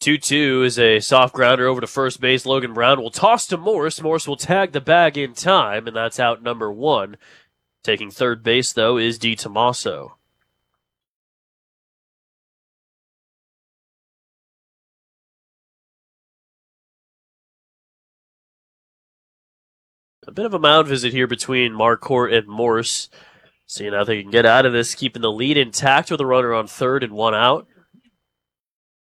2-2 is a soft grounder over to first base. Logan Brown will toss to Morse. Morse will tag the bag in time, and that's out number 1. Taking third base, though, is DiTomaso. A bit of a mound visit here between Marquardt and Morse. Seeing how they can get out of this, keeping the lead intact with a runner on third and 1 out.